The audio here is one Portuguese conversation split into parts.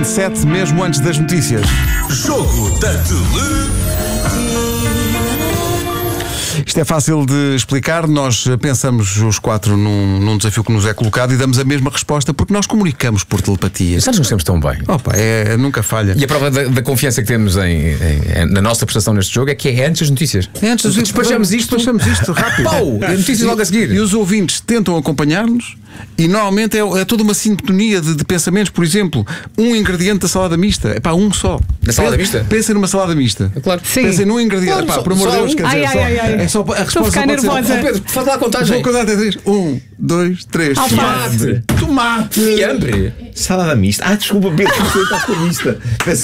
7, mesmo antes das notícias. Jogo da Tele. Isto é fácil de explicar. Nós pensamos os quatro num desafio que nos é colocado e damos a mesma resposta porque nós comunicamos por telepatia. Já nos conhecemos tão bem. Opa, nunca falha. E a prova da confiança que temos na nossa prestação neste jogo é que é antes das notícias. Antes das despachamos isto rápido. Pau! Notícias logo a seguir. E os ouvintes tentam acompanhar-nos e normalmente é toda uma sintonia de pensamentos. Por exemplo, um ingrediente da salada mista. É pá, um só. Da salada mista? Pensem numa salada mista. É claro. Sim. Pensem num ingrediente. Claro, Por amor de Deus, quer dizer, Ai. é só a Estou a resposta. ficar pode ser- nervosa. Pedro, faz lá a contagem. Vou contar até 3. 1, 2, 3. Alface. Tomate. Fiambre. Salada mista. Desculpa, Pedro, você está com mista.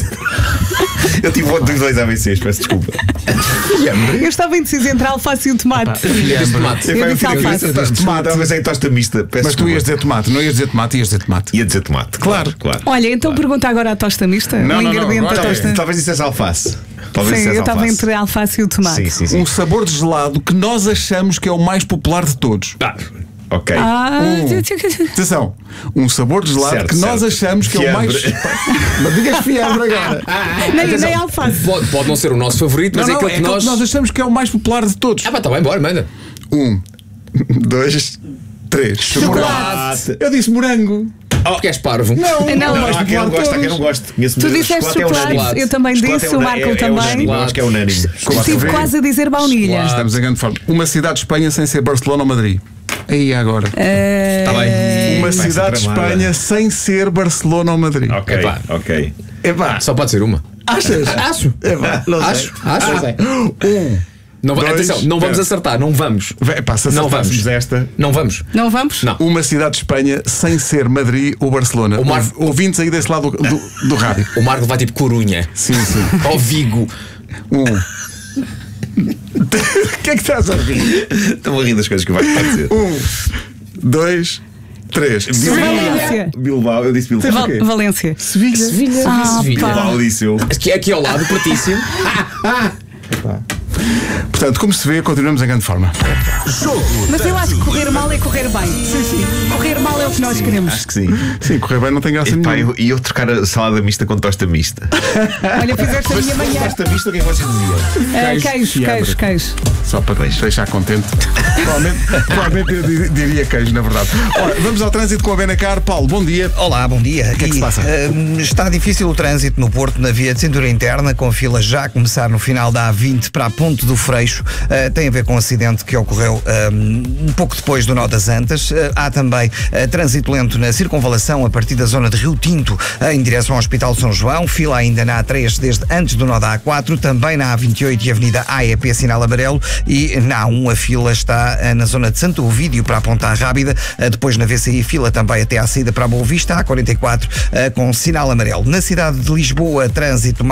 Eu tive ontem 2 ABCs, peço desculpa. Eu estava indecisa entre a alface e o tomate. Tomate. Eu disse alface. Tomate, talvez em tosta mista. Peço Mas tu ias dizer tomate, não ias dizer tomate, ias dizer tomate. Ia dizer tomate. Claro. Olha, então pergunta agora à tosta mista. Não, o não, ingrediente não, da tosta. Talvez dissesse alface. Talvez Sim, dissesse eu estava alface. entre a alface e o tomate. Sim. Um sabor de gelado que nós achamos que é o mais popular de todos. Ok. Atenção, um sabor de gelado Certo, que nós certo. achamos que é o mais. Fiambre. Mas digas fiambre agora. Nem alface. Pode não ser o nosso favorito, mas Não, é aquele que nós. achamos que é o mais popular de todos. Está bem, bora, manda. 1, 2, 3. Chocolate. Eu disse morango. Porque és parvo. Não. Há quem não gosta, há quem não gosta. Conheço Tu muito. disseste Chocolate é chocolate, unânime. eu também Chocolate disse, o Marco também. unânime, eu acho que é unânime. Estive quase a dizer baunilha. Estamos em grande forma. Uma cidade de Espanha sem ser Barcelona ou Madrid. Aí agora. Está bem. Uma cidade de tramada. Espanha sem ser Barcelona ou Madrid. Ok, Epá. ok. Epá, Só pode ser uma. achas? Acho. Epá, não sei. Acho. Não, Dois, atenção, não vamos acertar, não vamos. Epá, se Não acertássemos vamos. esta. Não vamos. Não vamos? Não. Uma cidade de Espanha sem ser Madrid ou Barcelona. O Mar- Ouvintes aí desse lado do rádio. O Marco vai tipo Corunha. Sim. Ou Vigo. 1. O que é que estás a rir? Estou a rir das coisas que vai dizer. 1, 2, 3. Valência. Bilbao, eu disse Bilbao. Valência. Sevilha. Sevilha. Bilbao disse eu. Aqui ao lado, pertíssimo. Portanto, como se vê, continuamos em grande forma. Mas eu acho que correr mal é correr bem. Sim. Correr mal é o que nós queremos. Acho que sim. Sim, correr bem não tem graça Epá, nenhuma. e eu trocar a salada mista com tosta mista. Olha, fizeste a minha manhã. Tosta mista, o que é que vocês diziam? Queijo. Só para deixar contente. Provavelmente eu diria queijo, na verdade. Ora, vamos ao trânsito com a Benacar. Paulo, bom dia. Olá, bom dia. O que é que se passa? Está difícil o trânsito no Porto, na via de cintura interna, com filas já a começar no final da A20 para a Ponte do Freixo. Tem a ver com um acidente que ocorreu um pouco depois do nó das Antas. Há também trânsito lento na circunvalação a partir da zona de Rio Tinto em direção ao Hospital São João. Fila ainda na A3 desde antes do nó da A4. Também na A28 e Avenida AEP, sinal amarelo. E na A1 a fila está na zona de Santo Ovídio para a Ponta Rábida. Depois na VCI fila também até à saída para a Boa Vista. A44 com sinal amarelo. Na cidade de Lisboa, trânsito